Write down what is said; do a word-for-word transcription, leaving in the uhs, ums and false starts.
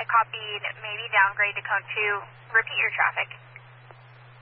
copied, maybe downgrade to code two. Repeat your traffic.